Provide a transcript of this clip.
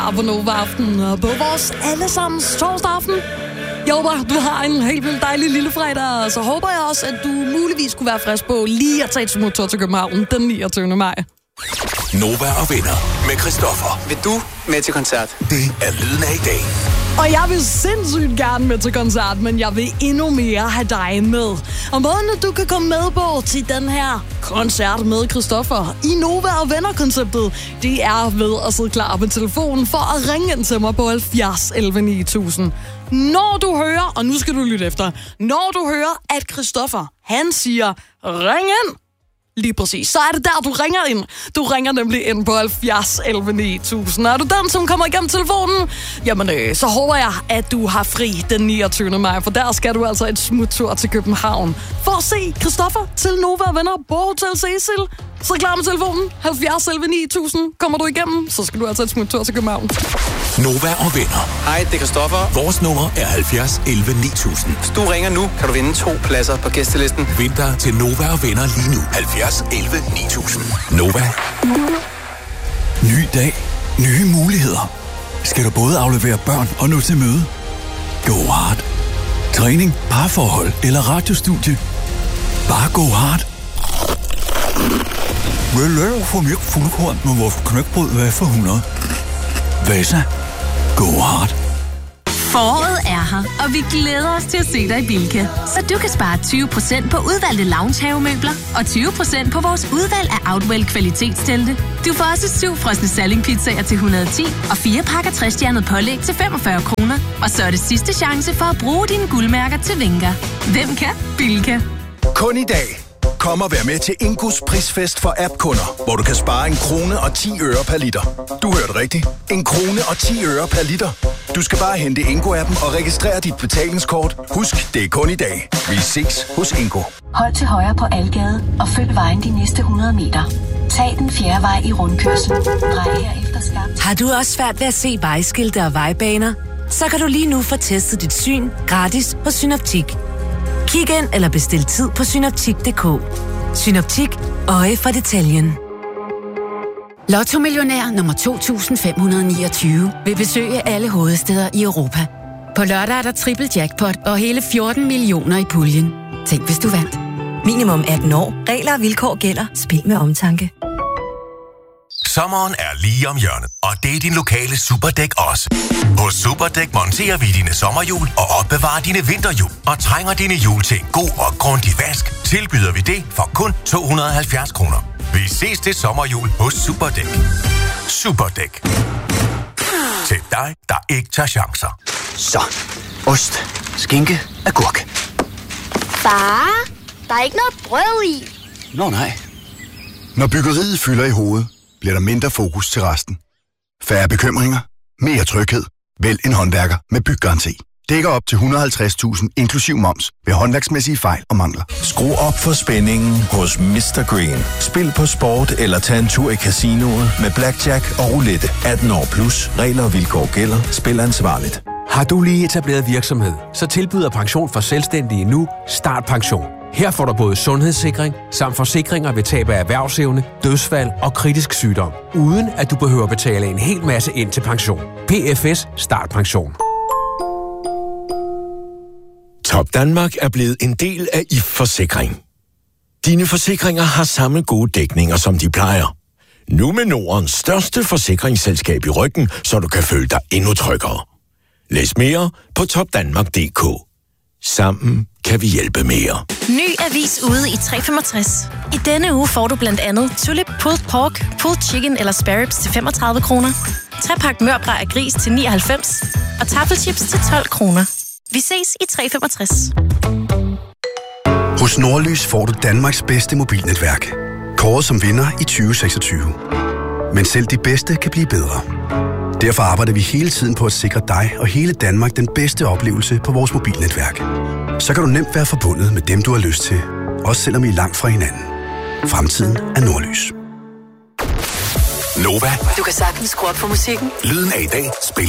på Nova Aften på vores allesammens torsdag aften. Jeg håber, du har en helt vildt dejlig lille fredag, og så håber jeg også, at du muligvis kunne være frisk på lige at tage et smuttur til København den 29. maj. Nova og venner med Christoffer. Vil du med til koncert? Det er lyden af i dag. Og jeg vil sindssygt gerne med til koncert, men jeg vil endnu mere have dig med. Og måden, at du kan komme med på til den her koncert med Christoffer i Nova og Venner-konceptet, det er ved at sidde klar på telefonen for at ringe ind til mig på 70 11 9000. Når du hører, og nu skal du lytte efter, når du hører, at Christoffer, han siger, ring ind. Lige præcis. Så er det der, du ringer ind. Du ringer nemlig ind på 70 11 9000. Er du den, som kommer igennem telefonen? Jamen, så håber jeg, at du har fri den 29. maj, for der skal du altså et smuttur til København for at se Christoffer til Nova og Venner på Hotel Cecil. Så klar med telefonen. 70 11 9000. Kommer du igennem, så skal du altså et smuttur til København. Nova og venner. Hej, det er Christoffer. Vores nummer er 70 11 9000. Hvis du ringer nu, kan du vinde 2 pladser på gæstelisten. Vinter til Nova og venner lige nu. 70 11 9000. Nova. Ny dag. Nye muligheder. Skal du både aflevere børn og nå til møde? Go hard. Træning, parforhold eller radiostudie. Bare go hard. Vil du få mere fuldkorn med vores knækbrød, hvad for 100? Vasa. Go hard. Foråret er her, og vi glæder os til at se dig i Bilka. Så du kan spare 20% på udvalgte loungehavemøbler og 20% på vores udvalg af Outwell kvalitetstelte. Du får også 7 frosne salingpizzaer til 110 og 4 pakker 3-stjernet pålæg til 45 kroner. Og så er det sidste chance for at bruge dine guldmærker til Venga. Hvem kan? Bilka. Kun i dag. Kom og vær med til Ingos prisfest for app-kunder, hvor du kan spare 1 krone og 10 øre per liter. Du hørte rigtigt. 1 krone og 10 øre per liter. Du skal bare hente Ingo-appen og registrere dit betalingskort. Husk, det er kun i dag. Vi ses hos Ingo. Hold til højre på Algade og følg vejen de næste 100 meter. Tag den 4. vej i rundkørslen. Drej herefter skarpt. Har du også svært ved at se vejskilte og vejbaner? Så kan du lige nu få testet dit syn gratis hos Synoptik. Kig ind eller bestil tid på synoptik.dk. Synoptik. Øje for detaljen. Lotto-millionær nummer 2529 vil besøge alle hovedstæder i Europa. På lørdag er der triple jackpot og hele 14 millioner i puljen. Tænk, hvis du vandt. Minimum 18 år. Regler og vilkår gælder. Spil med omtanke. Sommeren er lige om hjørnet, og det er din lokale Superdæk også. Hos Superdæk monterer vi dine sommerhjul og opbevarer dine vinterhjul. Og trænger dine hjul til en god og grundig vask, tilbyder vi det for kun 270 kroner. Vi ses til sommerhjul hos Superdæk. Superdæk. Til dig, der ikke tager chancer. Så, ost, skinke, agurk. Far, der er ikke noget brød i. Nå nej. Når byggeriet fylder i hovedet, bliver der mindre fokus til resten. Færre bekymringer, mere tryghed. Vælg en håndværker med byggaranti. Dækker op til 150.000 inklusiv moms ved håndværksmæssige fejl og mangler. Skru op for spændingen hos Mr. Green. Spil på sport eller tag en tur i casinoet med blackjack og roulette. 18 år plus. Regler og vilkår gælder. Spil ansvarligt. Har du lige etableret virksomhed, så tilbyder Pension for Selvstændige nu Start Pension. Her får du både sundhedssikring samt forsikringer ved tab af erhvervsevne, dødsfald og kritisk sygdom, uden at du behøver betale en hel masse ind til pension. PFS Start Pension. Top Danmark er blevet en del af IF Forsikring. Dine forsikringer har samme gode dækninger, som de plejer. Nu med Nordens største forsikringsselskab i ryggen, så du kan føle dig endnu tryggere. Læs mere på topdanmark.dk. Sammen kan vi hjælpe mere. Ny avis ude i 365. I denne uge får du blandt andet Tulip Pulled Pork, Pulled Chicken eller Spare Ribs til 35 kroner. 3-pakke mørbrad af gris til 99 og taffelchips til 12 kroner. Vi ses i 365. Hos Nordlys får du Danmarks bedste mobilnetværk. Kåret som vinder i 2026. Men selv de bedste kan blive bedre. Derfor arbejder vi hele tiden på at sikre dig og hele Danmark den bedste oplevelse på vores mobilnetværk. Så kan du nemt være forbundet med dem, du har lyst til. Også selvom I er langt fra hinanden. Fremtiden er Nordlys. Nova. Du kan sagtens skrue op for musikken. Lyden af i dag spiller